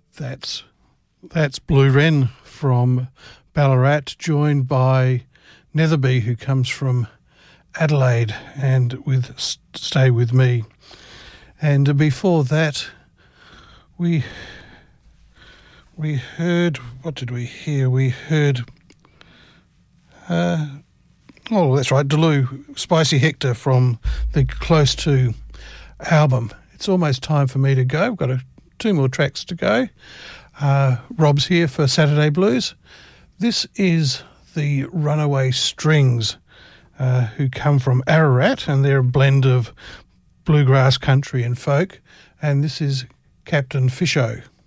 That's Blue Wren from Ballarat, joined by Netherby, who comes from Adelaide, and with Stay With Me. And before that, we heard, what did we hear? We heard, that's right, Deleu, Spicy Hector from the Close To album. It's almost time for me to go. We've got two more tracks to go. Rob's here for Saturday Blues. This is the Runaway Strings, who come from Ararat, and they're a blend of bluegrass, country and folk. And this is Captain Fisho.